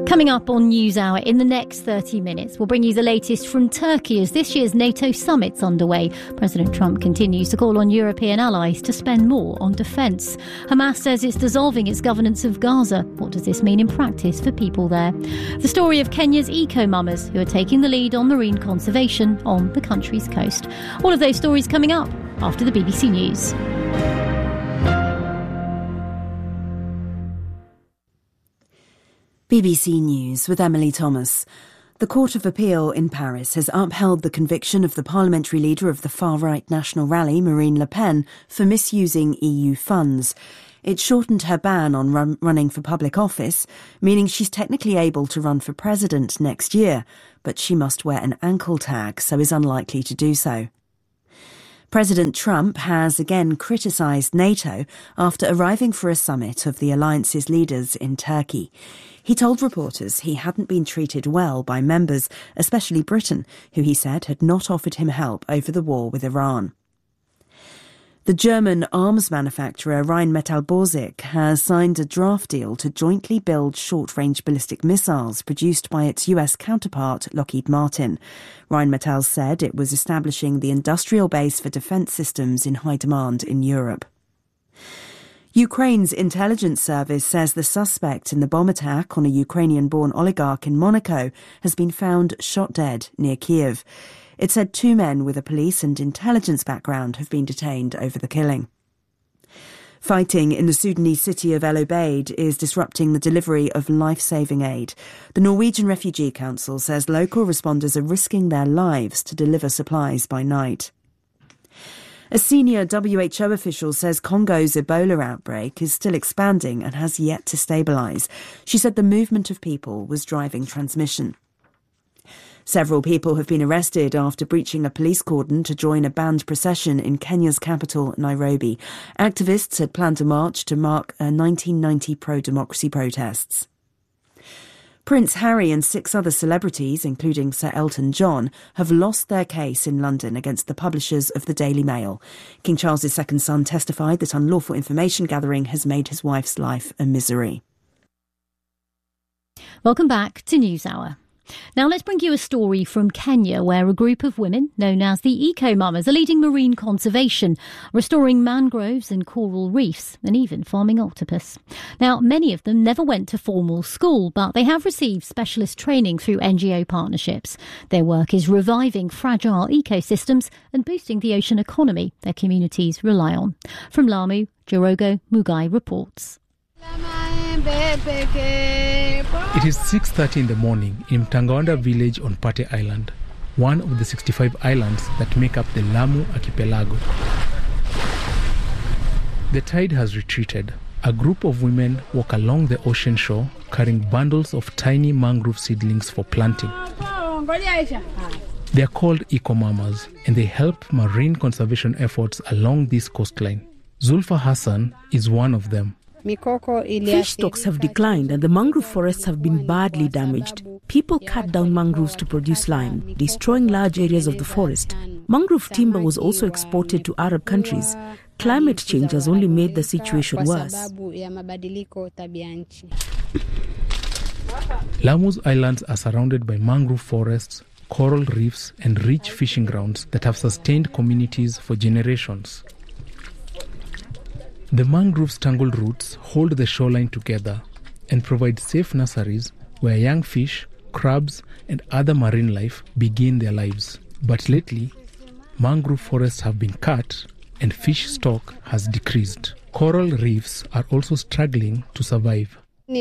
Coming up on NewsHour in the next 30 minutes, we'll bring you the latest from Turkey as this year's NATO summit's underway. President Trump continues to call on European allies to spend more on defence. Hamas says it's dissolving its governance of Gaza. What does this mean in practice for people there? The story of Kenya's eco-mummers who are taking the lead on marine conservation on the country's coast. All of those stories coming up after the BBC News. BBC News with Emily Thomas. The Court of Appeal in Paris has upheld the conviction of the parliamentary leader of the far-right National Rally, Marine Le Pen, for misusing EU funds. It shortened her ban on running for public office, meaning she's technically able to run for president next year, but she must wear an ankle tag, so is unlikely to do so. President Trump has again criticised NATO after arriving for a summit of the alliance's leaders in Turkey. He told reporters he hadn't been treated well by members, especially Britain, who he said had not offered him help over the war with Iran. The German arms manufacturer Rheinmetall Borsig has signed a draft deal to jointly build short-range ballistic missiles produced by its US counterpart, Lockheed Martin. Rheinmetall said it was establishing the industrial base for defence systems in high demand in Europe. Ukraine's intelligence service says the suspect in the bomb attack on a Ukrainian-born oligarch in Monaco has been found shot dead near Kiev. It said 2 men with a police and intelligence background have been detained over the killing. Fighting in the Sudanese city of El Obeid is disrupting the delivery of life-saving aid. The Norwegian Refugee Council says local responders are risking their lives to deliver supplies by night. A senior WHO official says Congo's Ebola outbreak is still expanding and has yet to stabilise. She said the movement of people was driving transmission. Several people have been arrested after breaching a police cordon to join a banned procession in Kenya's capital, Nairobi. Activists had planned a march to mark 1990 pro-democracy protests. Prince Harry and 6 other celebrities, including Sir Elton John, have lost their case in London against the publishers of the Daily Mail. King Charles' second son testified that unlawful information gathering has made his wife's life a misery. Welcome back to NewsHour. Now let's bring you a story from Kenya where a group of women known as the Eco-Mummers are leading marine conservation, restoring mangroves and coral reefs and even farming octopus. Now, many of them never went to formal school, but they have received specialist training through NGO partnerships. Their work is reviving fragile ecosystems and boosting the ocean economy their communities rely on. From Lamu, Jorogo Mugai reports. It is 6:30 in the morning in Mtangawanda village on Pate Island, one of the 65 islands that make up the Lamu archipelago. The tide has retreated. A group of women walk along the ocean shore carrying bundles of tiny mangrove seedlings for planting. They are called eco-mamas and they help marine conservation efforts along this coastline. Zulfa Hassan is one of them. Fish stocks have declined and the mangrove forests have been badly damaged. People cut down mangroves to produce lime, destroying large areas of the forest. Mangrove timber was also exported to Arab countries. Climate change has only made the situation worse. Lamu's islands are surrounded by mangrove forests, coral reefs and rich fishing grounds that have sustained communities for generations. The mangrove's tangled roots hold the shoreline together and provide safe nurseries where young fish, crabs, and other marine life begin their lives. But lately, mangrove forests have been cut and fish stock has decreased. Coral reefs are also struggling to survive. I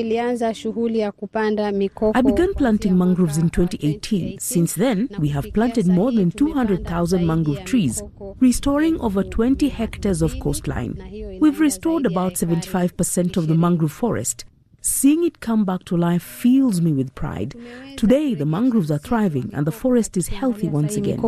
began planting mangroves in 2018. Since then, we have planted more than 200,000 mangrove trees, restoring over 20 hectares of coastline. We've restored about 75% of the mangrove forest. Seeing it come back to life fills me with pride. Today, the mangroves are thriving and the forest is healthy once again.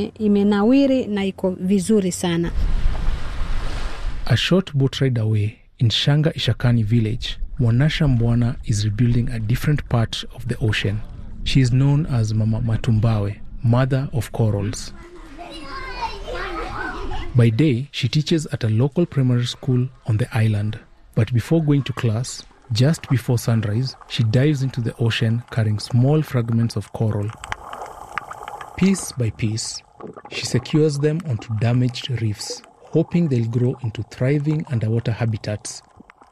A short boat ride away in Shanga Ishakani village, Mwanasha Mbwana is rebuilding a different part of the ocean. She is known as Mama Matumbawe, mother of corals. By day, she teaches at a local primary school on the island. But before going to class, Just before sunrise, she dives into the ocean carrying small fragments of coral. Piece by piece, she secures them onto damaged reefs, hoping they'll grow into thriving underwater habitats.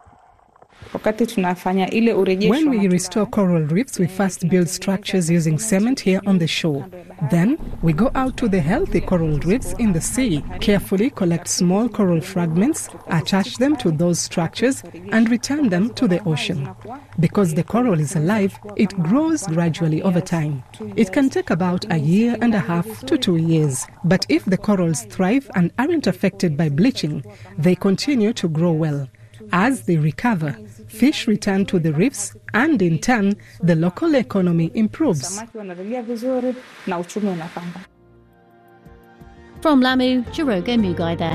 When we restore coral reefs, we first build structures using cement here on the shore. Then we go out to the healthy coral reefs in the sea, carefully collect small coral fragments, attach them to those structures and return them to the ocean. Because the coral is alive, it grows gradually over time. It can take about 1.5 to 2 years. But if the corals thrive and aren't affected by bleaching, they continue to grow well. As they recover, fish return to the reefs and in turn, the local economy improves. From Lamu, Jirogo Mugai there.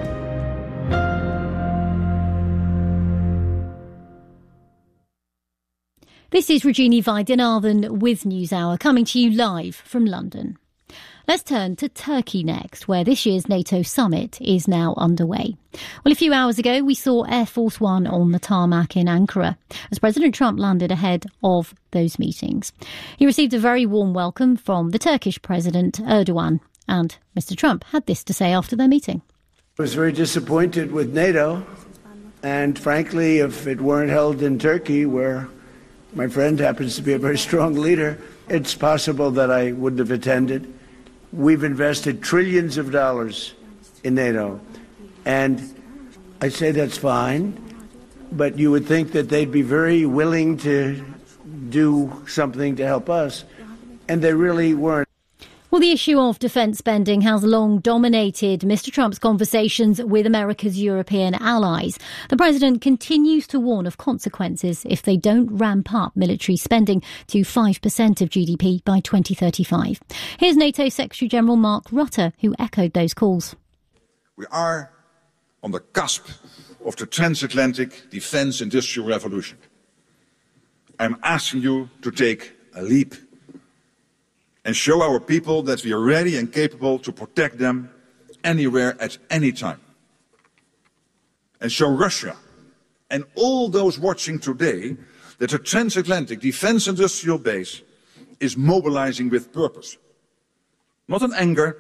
This is Regini Vaidyanathan with NewsHour, coming to you live from London. Let's turn to Turkey next, where this year's NATO summit is now underway. Well, a few hours ago, we saw Air Force One on the tarmac in Ankara as President Trump landed ahead of those meetings. He received a very warm welcome from the Turkish President Erdogan, and Mr. Trump had this to say after their meeting. I was very disappointed with NATO, and frankly, if it weren't held in Turkey, where my friend happens to be a very strong leader, it's possible that I wouldn't have attended. We've invested trillions of dollars in NATO, and I say that's fine, but you would think that they'd be very willing to do something to help us, and they really weren't. Well, the issue of defence spending has long dominated Mr. Trump's conversations with America's European allies. The president continues to warn of consequences if they don't ramp up military spending to 5% of GDP by 2035. Here's NATO Secretary-General Mark Rutte, who echoed those calls. We are on the cusp of the transatlantic defence industrial revolution. I'm asking you to take a leap and show our people that we are ready and capable to protect them anywhere at any time. And show Russia and all those watching today that the transatlantic defence industrial base is mobilizing with purpose. Not in anger,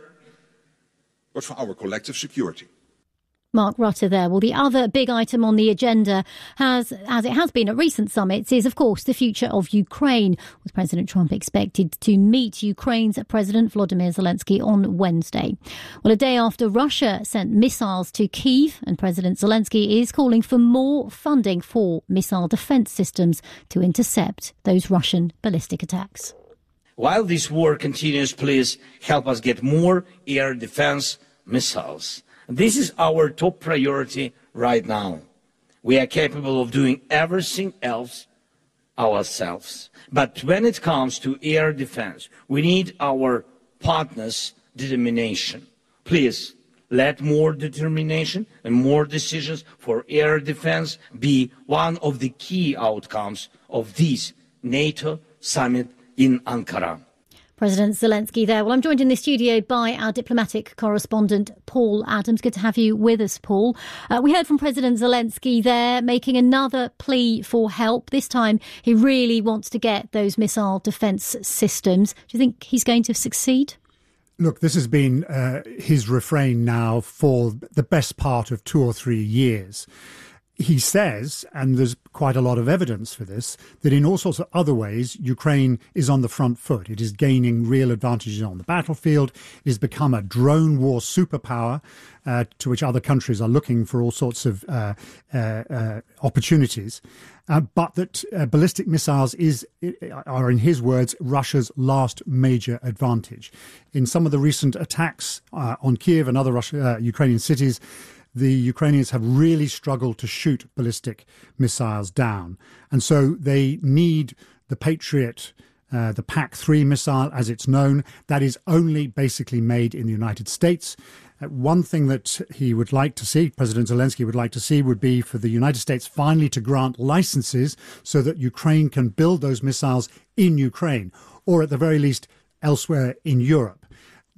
but for our collective security. Mark Rutte there. Well, the other big item on the agenda, as it has been at recent summits, is, of course, the future of Ukraine, with President Trump expected to meet Ukraine's President Volodymyr Zelensky on Wednesday. Well, a day after Russia sent missiles to Kyiv, and President Zelensky is calling for more funding for missile defence systems to intercept those Russian ballistic attacks. While this war continues, please help us get more air defence missiles. This is our top priority right now. We are capable of doing everything else ourselves. But when it comes to air defense, we need our partners' determination. Please, let more determination and more decisions for air defense be one of the key outcomes of this NATO summit in Ankara. President Zelensky there. Well, I'm joined in the studio by our diplomatic correspondent, Paul Adams. Good to have you with us, Paul. We heard from President Zelensky there making another plea for help. This time, he really wants to get those missile defence systems. Do you think he's going to succeed? Look, this has been his refrain now for the best part of 2 or 3 years. He says, and there's quite a lot of evidence for this, that in all sorts of other ways, Ukraine is on the front foot. It is gaining real advantages on the battlefield. It has become a drone war superpower to which other countries are looking for all sorts of opportunities. But that ballistic missiles are, in his words, Russia's last major advantage. In some of the recent attacks on Kyiv and other Ukrainian cities, the Ukrainians have really struggled to shoot ballistic missiles down. And so they need the Patriot, the PAC-3 missile, as it's known, that is only basically made in the United States. One thing that he would like to see, President Zelensky would like to see, would be for the United States finally to grant licenses so that Ukraine can build those missiles in Ukraine, or at the very least elsewhere in Europe.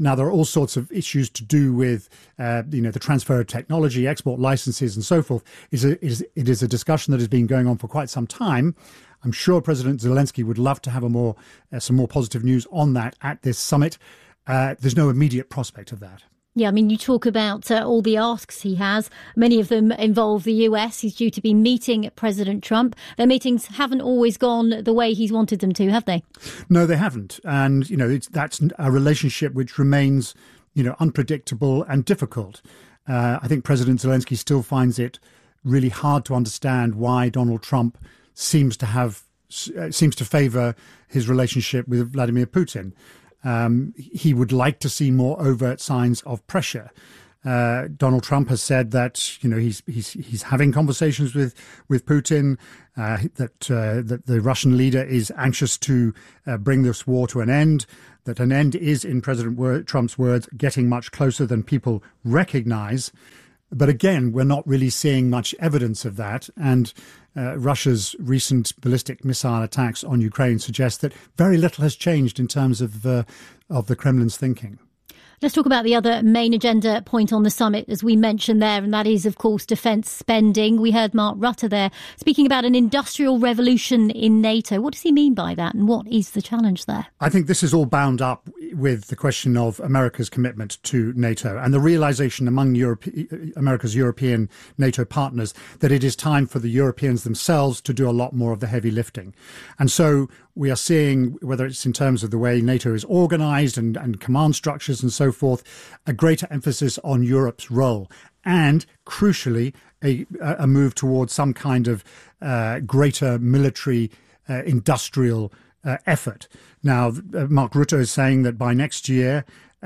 Now, there are all sorts of issues to do with, the transfer of technology, export licenses and so forth. It is a discussion that has been going on for quite some time. I'm sure President Zelensky would love to have some more positive news on that at this summit. There's no immediate prospect of that. Yeah, I mean, you talk about all the asks he has. Many of them involve the US. He's due to be meeting President Trump. Their meetings haven't always gone the way he's wanted them to, have they? No, they haven't. And, that's a relationship which remains, unpredictable and difficult. I think President Zelensky still finds it really hard to understand why Donald Trump seems to favour his relationship with Vladimir Putin. He would like to see more overt signs of pressure. Donald Trump has said that he's having conversations with Putin, that the Russian leader is anxious to bring this war to an end, that an end is, in President Trump's words, getting much closer than people recognise. But again, we're not really seeing much evidence of that. And Russia's recent ballistic missile attacks on Ukraine suggest that very little has changed in terms of the Kremlin's thinking. Let's talk about the other main agenda point on the summit, as we mentioned there, and that is, of course, defence spending. We heard Mark Rutte there speaking about an industrial revolution in NATO. What does he mean by that, and what is the challenge there? I think this is all bound up with the question of America's commitment to NATO and the realisation among America's European NATO partners that it is time for the Europeans themselves to do a lot more of the heavy lifting. And so we are seeing, whether it's in terms of the way NATO is organised and command structures and so forth, a greater emphasis on Europe's role and, crucially, a move towards some kind of greater military industrial effort. Now, Mark Rutte is saying that by next year,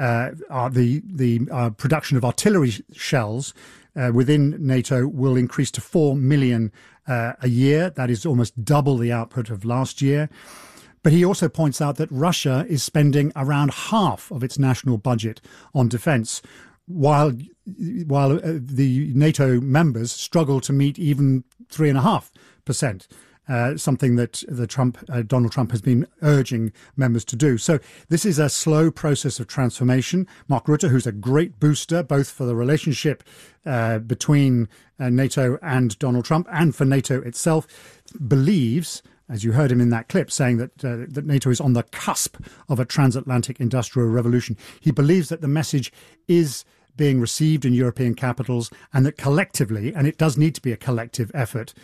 the production of artillery shells within NATO will increase to 4 million a year. That is almost double the output of last year. But he also points out that Russia is spending around half of its national budget on defence, while the NATO members struggle to meet even 3.5%. Something that Donald Trump has been urging members to do. So this is a slow process of transformation. Mark Rutte, who's a great booster, both for the relationship between NATO and Donald Trump and for NATO itself, believes, as you heard him in that clip, saying that NATO is on the cusp of a transatlantic industrial revolution. He believes that the message is being received in European capitals and that collectively, and it does need to be a collective effort,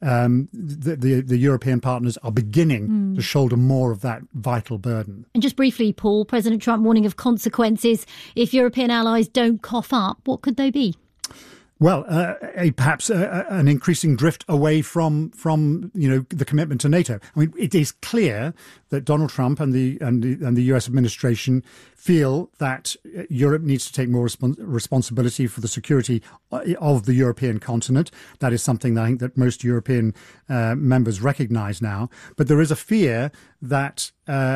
the European partners are beginning to shoulder more of that vital burden. And just briefly, Paul, President Trump warning of consequences if European allies don't cough up. What could they be? Well, perhaps an increasing drift away from the commitment to NATO. I mean, it is clear that Donald Trump and the US administration feel that Europe needs to take more responsibility for the security of the European continent. That is something that I think that most European members recognise now. But there is a fear that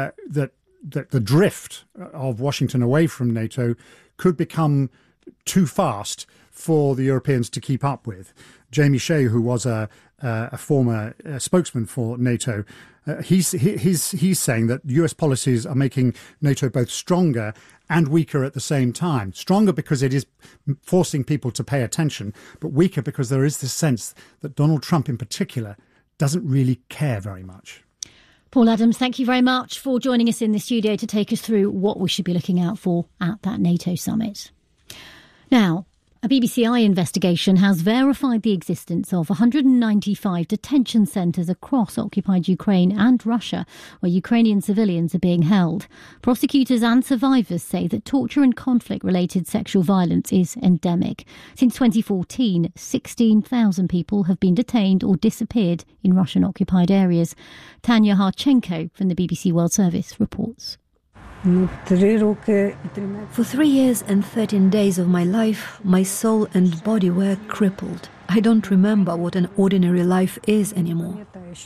the drift of Washington away from NATO could become too fast for the Europeans to keep up with. Jamie Shea, who was a former spokesman for NATO, he's saying that US policies are making NATO both stronger and weaker at the same time. Stronger because it is forcing people to pay attention, but weaker because there is this sense that Donald Trump in particular doesn't really care very much. Paul Adams, thank you very much for joining us in the studio to take us through what we should be looking out for at that NATO summit. Now, a BBC Eye investigation has verified the existence of 195 detention centres across occupied Ukraine and Russia, where Ukrainian civilians are being held. Prosecutors and survivors say that torture and conflict-related sexual violence is endemic. Since 2014, 16,000 people have been detained or disappeared in Russian-occupied areas. Tanya Harchenko from the BBC World Service reports. For 3 years and 13 days of my life, my soul and body were crippled. I don't remember what an ordinary life is anymore.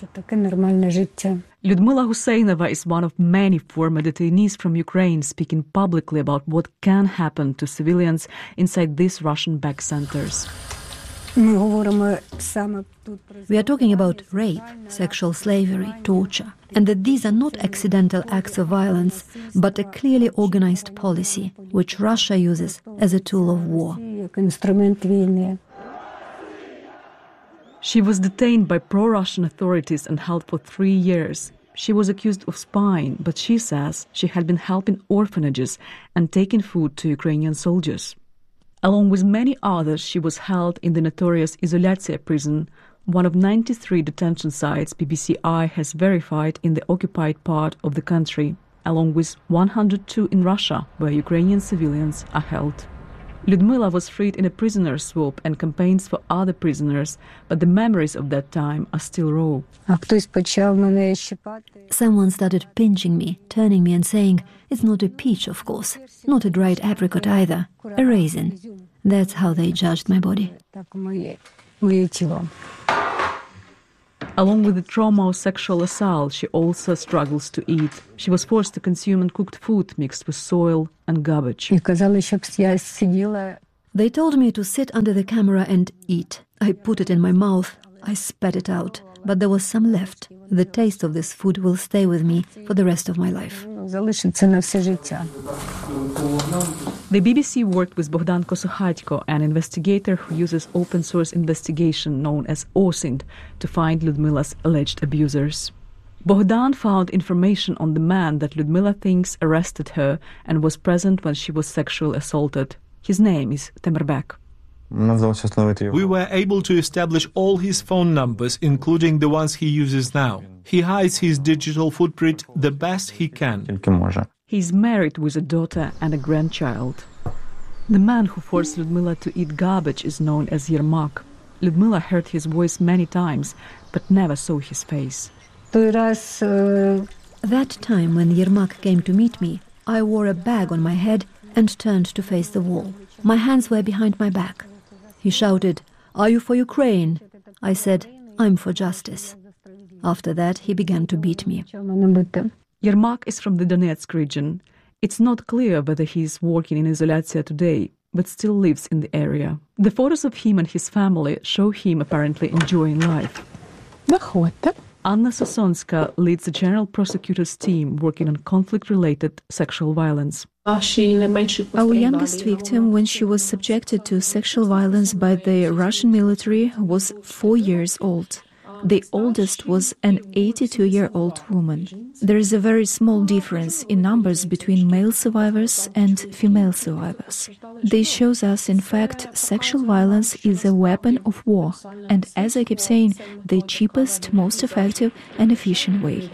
Lyudmila Husseinova is one of many former detainees from Ukraine speaking publicly about what can happen to civilians inside these Russian-backed centers. We are talking about rape, sexual slavery, torture, and that these are not accidental acts of violence, but a clearly organized policy, which Russia uses as a tool of war. She was detained by pro-Russian authorities and held for 3 years. She was accused of spying, but she says she had been helping orphanages and taking food to Ukrainian soldiers. Along with many others, she was held in the notorious Izolyatsiya prison, one of 93 detention sites BBC Eye has verified in the occupied part of the country, along with 102 in Russia, where Ukrainian civilians are held. Lyudmila was freed in a prisoner swap and campaigns for other prisoners, but the memories of that time are still raw. Someone started pinching me, turning me and saying, "It's not a peach, of course, not a dried apricot either, a raisin." That's how they judged my body. Along with the trauma of sexual assault, she also struggles to eat. She was forced to consume uncooked food mixed with soil and garbage. They told me to sit under the camera and eat. I put it in my mouth. I spat it out, but there was some left. The taste of this food will stay with me for the rest of my life. The BBC worked with Bogdan Kosuhatko, an investigator who uses open-source investigation known as OSINT to find Lyudmila's alleged abusers. Bogdan found information on the man that Lyudmila thinks arrested her and was present when she was sexually assaulted. His name is Temerbek. We were able to establish all his phone numbers, including the ones he uses now. He hides his digital footprint the best he can. He's married with a daughter and a grandchild. The man who forced Lyudmila to eat garbage is known as Yermak. Lyudmila heard his voice many times, but never saw his face. That time when Yermak came to meet me, I wore a bag on my head and turned to face the wall. My hands were behind my back. He shouted, "Are you for Ukraine?" I said, "I'm for justice." After that, he began to beat me. Yermak is from the Donetsk region. It's not clear whether he is working in Izolyatsiya today, but still lives in the area. The photos of him and his family show him apparently enjoying life. Anna Sosonska leads the General Prosecutor's team working on conflict-related sexual violence. Our youngest victim, when she was subjected to sexual violence by the Russian military, was 4 years old. The oldest was an 82-year-old woman. There is a very small difference in numbers between male survivors and female survivors. This shows us, in fact, sexual violence is a weapon of war, and as I keep saying, the cheapest, most effective and efficient way.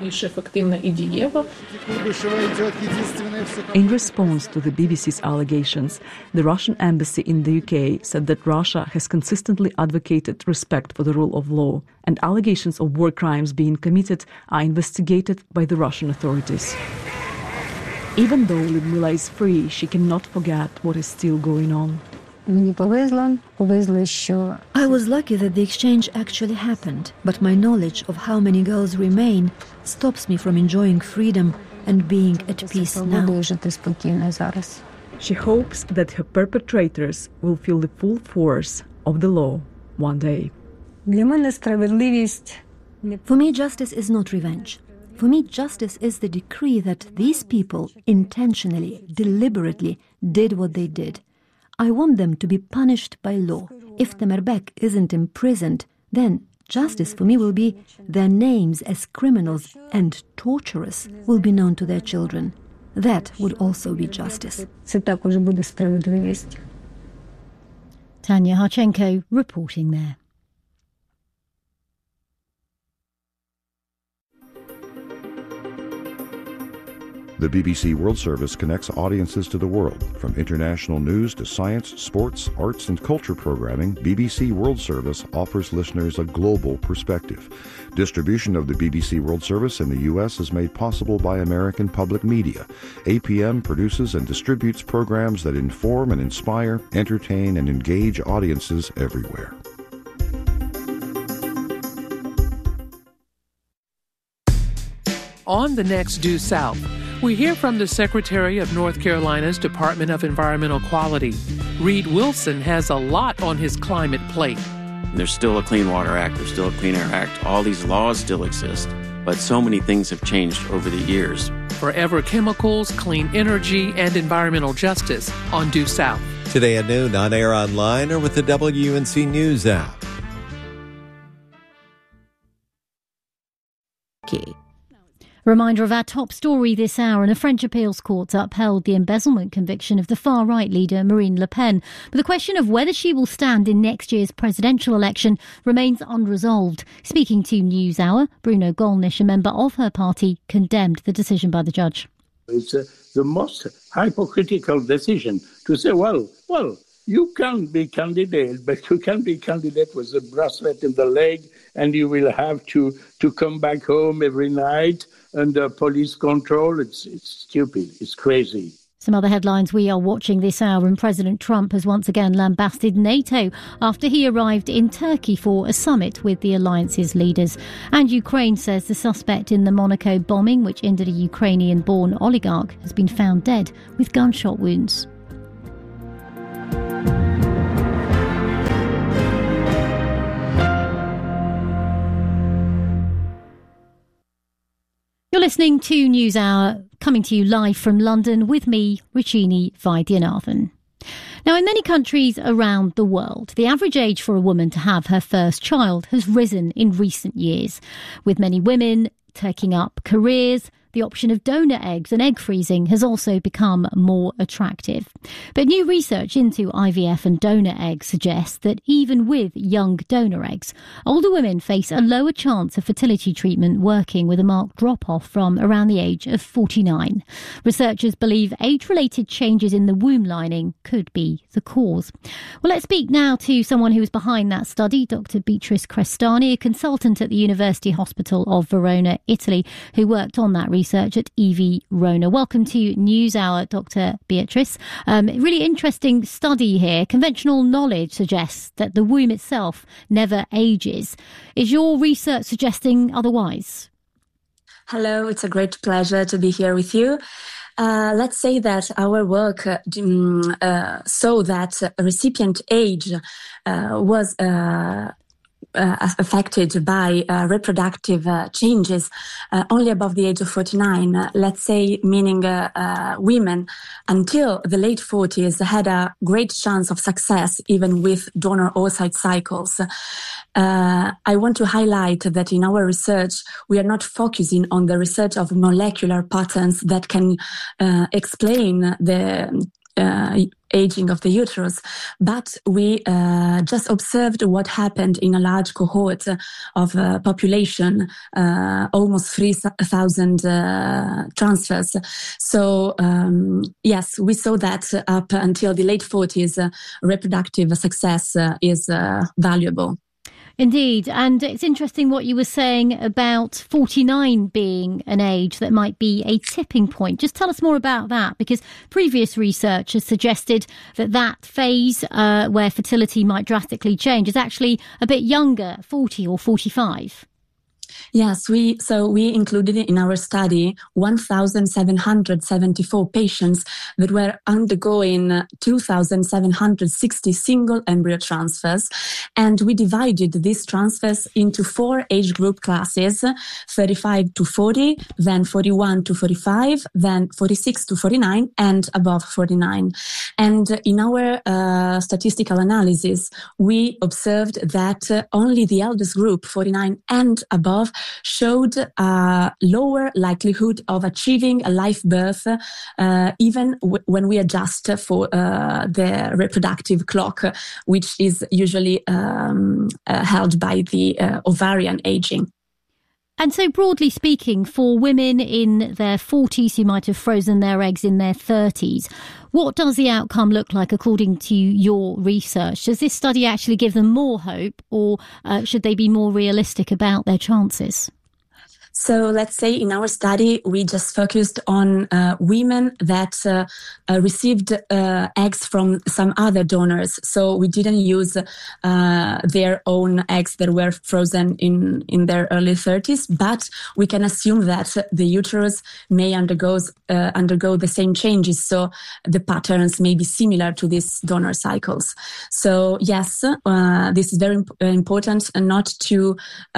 In response to the BBC's allegations, the Russian embassy in the UK said that Russia has consistently advocated respect for the rule of law, and allegations of war crimes being committed are investigated by the Russian authorities. Even though Lyudmila is free, she cannot forget what is still going on. I was lucky that the exchange actually happened, but my knowledge of how many girls remain stops me from enjoying freedom and being at peace now. She hopes that her perpetrators will feel the full force of the law one day. For me, justice is not revenge. For me, justice is the decree that these people intentionally, deliberately did what they did. I want them to be punished by law. If Temerbek isn't imprisoned, then justice for me will be their names as criminals and torturers will be known to their children. That would also be justice. Tanya Harchenko reporting there. The BBC World Service connects audiences to the world. From international news to science, sports, arts, and culture programming, BBC World Service offers listeners a global perspective. Distribution of the BBC World Service in the U.S. is made possible by American Public Media. APM produces and distributes programs that inform and inspire, entertain, and engage audiences everywhere. On the next Due South, we hear from the Secretary of North Carolina's Department of Environmental Quality. Reed Wilson has a lot on his climate plate. There's still a Clean Water Act, there's still a Clean Air Act. All these laws still exist, but so many things have changed over the years. Forever Chemicals, Clean Energy, and Environmental Justice on Due South. Today at noon, on air, online, or with the WUNC News app. Reminder of our top story this hour, and a French appeals court upheld the embezzlement conviction of the far-right leader Marine Le Pen. But the question of whether she will stand in next year's presidential election remains unresolved. Speaking to NewsHour, Bruno Gollnisch, a member of her party, condemned the decision by the judge. It's the most hypocritical decision to say, well, you can be candidate, but you can be candidate with a bracelet in the leg, and you will have to come back home every night under police control. It's stupid. It's crazy. Some other headlines we are watching this hour, and President Trump has once again lambasted NATO after he arrived in Turkey for a summit with the alliance's leaders. And Ukraine says the suspect in the Monaco bombing, which injured a Ukrainian-born oligarch, has been found dead with gunshot wounds. You're listening to NewsHour, coming to you live from London with me, Ruchini Vaidyanathan. Now, in many countries around the world, the average age for a woman to have her first child has risen in recent years, with many women taking up careers. The option of donor eggs and egg freezing has also become more attractive. But new research into IVF and donor eggs suggests that even with young donor eggs, older women face a lower chance of fertility treatment working, with a marked drop-off from around the age of 49. Researchers believe age-related changes in the womb lining could be the cause. Well, let's speak now to someone who was behind that study, Dr. Beatrice Crestani, a consultant at the University Hospital of Verona, Italy, who worked on that research at EV Rona. Welcome to NewsHour, Dr. Beatrice. Really interesting study here. Conventional knowledge suggests that the womb itself never ages. Is your research suggesting otherwise? Hello, it's a great pleasure to be here with you. Let's say that our work saw that recipient age was affected by reproductive changes only above the age of 49, let's say, meaning women until the late 40s had a great chance of success even with donor oocyte cycles. I want to highlight that in our research, we are not focusing on the research of molecular patterns that can explain the aging of the uterus, but we just observed what happened in a large cohort of population, almost 3,000 transfers. So yes, we saw that up until the late 40s, reproductive success is valuable. Indeed. And it's interesting what you were saying about 49 being an age that might be a tipping point. Just tell us more about that, because previous research has suggested that phase where fertility might drastically change is actually a bit younger, 40 or 45. Yes, we included in our study 1,774 patients that were undergoing 2,760 single embryo transfers, and we divided these transfers into 4 age group classes: 35 to 40, then 41 to 45, then 46 to 49, and above 49. And in our statistical analysis, we observed that only the eldest group, 49 and above, showed a lower likelihood of achieving a live birth, even when we adjust for the reproductive clock, which is usually held by the ovarian aging. And so, broadly speaking, for women in their 40s who might have frozen their eggs in their 30s, what does the outcome look like according to your research? Does this study actually give them more hope, or should they be more realistic about their chances? So let's say in our study, we just focused on women that received eggs from some other donors. So we didn't use their own eggs that were frozen in their early 30s, but we can assume that the uterus may undergo the same changes. So the patterns may be similar to these donor cycles. So yes, this is very important, and not to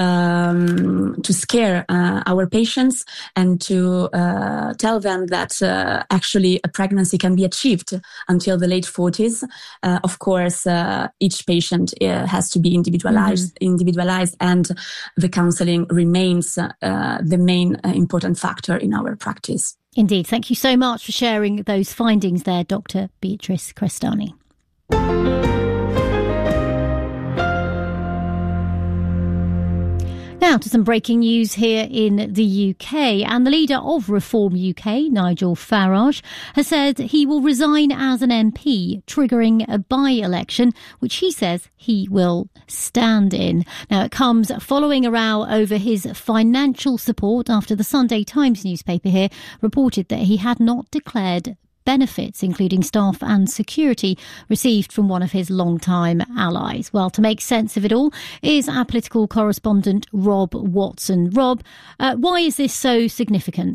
scare our patients, and to tell them that actually a pregnancy can be achieved until the late 40s. Of course, each patient has to be individualized, and the counseling remains the main important factor in our practice. Indeed. Thank you so much for sharing those findings there, Dr. Beatrice Crestani. Now to some breaking news here in the UK, and the leader of Reform UK, Nigel Farage, has said he will resign as an MP, triggering a by-election, which he says he will stand in. Now it comes following a row over his financial support after the Sunday Times newspaper here reported that he had not declared benefits, including staff and security, received from one of his long-time allies. Well, to make sense of it all is our political correspondent Rob Watson. Rob, why is this so significant?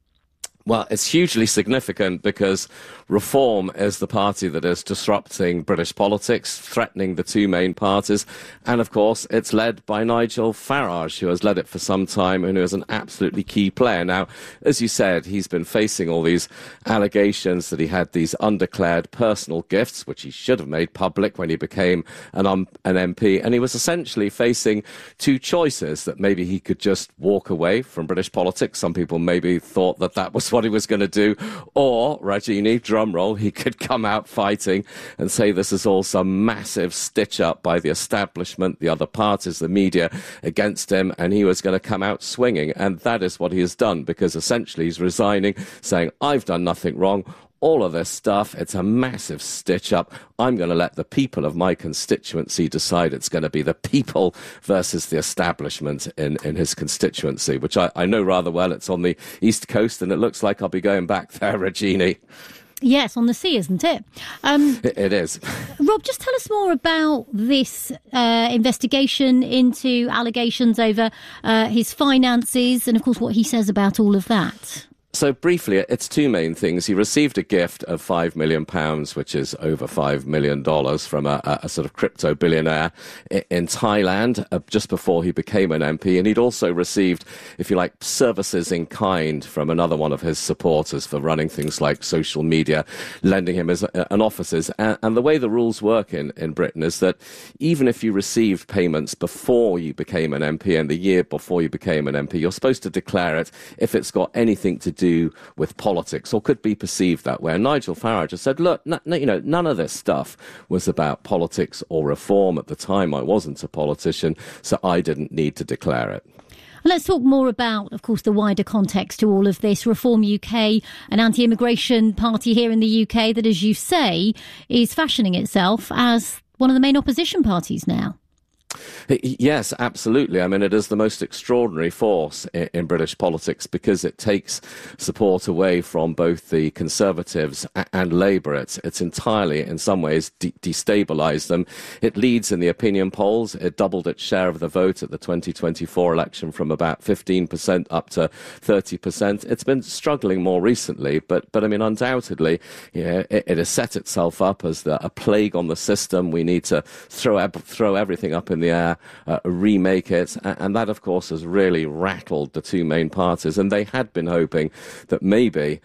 Well, it's hugely significant because Reform is the party that is disrupting British politics, threatening the two main parties. And, of course, it's led by Nigel Farage, who has led it for some time and who is an absolutely key player. Now, as you said, he's been facing all these allegations that he had these undeclared personal gifts, which he should have made public when he became an MP. And he was essentially facing two choices, that maybe he could just walk away from British politics. Some people maybe thought that that was what he was going to do. Or, Rajini, drumroll, he could come out fighting and say this is all some massive stitch-up by the establishment, the other parties, the media against him, and he was going to come out swinging. And that is what he has done, because essentially he's resigning, saying, I've done nothing wrong. All of this stuff, it's a massive stitch-up. I'm going to let the people of my constituency decide. It's going to be the people versus the establishment in his constituency, which I know rather well. It's on the East Coast, and it looks like I'll be going back there, Regini. Yes, on the sea, isn't it? It is. Rob, just tell us more about this investigation into allegations over his finances and, of course, what he says about all of that. So briefly, it's two main things. He received a gift of £5 million, which is over $5 million, from a sort of crypto billionaire in Thailand just before he became an MP. And he'd also received, if you like, services in kind from another one of his supporters for running things like social media, lending him an offices. And the way the rules work in Britain is that even if you received payments before you became an MP and the year before you became an MP, you're supposed to declare it if it's got anything to do with politics, or could be perceived that way. And Nigel Farage has said, look, none of this stuff was about politics or reform at the time. I wasn't a politician, so I didn't need to declare it. Let's talk more about, of course, the wider context to all of this. Reform UK, an anti-immigration party here in the UK that, as you say, is fashioning itself as one of the main opposition parties now. Yes, absolutely. I mean, it is the most extraordinary force in British politics because it takes support away from both the Conservatives and Labour. It's entirely, in some ways, destabilised them. It leads in the opinion polls. It doubled its share of the vote at the 2024 election from about 15% up to 30%. It's been struggling more recently, but I mean, undoubtedly, it has set itself up as a plague on the system. We need to throw everything up in the air, remake it, and that, of course, has really rattled the two main parties. And they had been hoping that maybe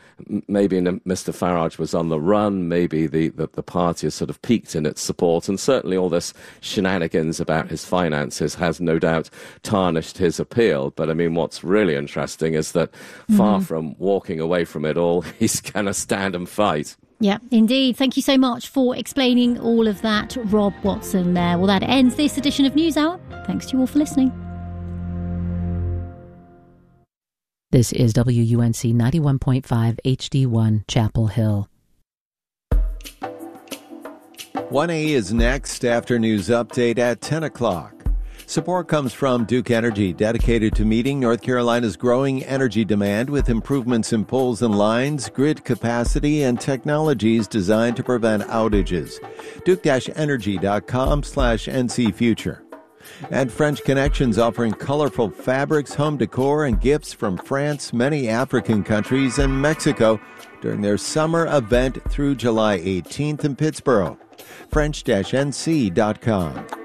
Mr. Farage was on the run, maybe the party has sort of peaked in its support, and certainly all this shenanigans about his finances has no doubt tarnished his appeal. But I mean, what's really interesting is that far from walking away from it all, he's going to stand and fight. Yeah, indeed. Thank you so much for explaining all of that, Rob Watson there. Well, that ends this edition of NewsHour. Thanks to you all for listening. This is WUNC 91.5 HD1 Chapel Hill. 1A is next after news update at 10 o'clock. Support comes from Duke Energy, dedicated to meeting North Carolina's growing energy demand with improvements in poles and lines, grid capacity, and technologies designed to prevent outages. Duke-energy.com/NC Future. And French Connections, offering colorful fabrics, home decor, and gifts from France, many African countries, and Mexico during their summer event through July 18th in Pittsburgh. French-NC.com.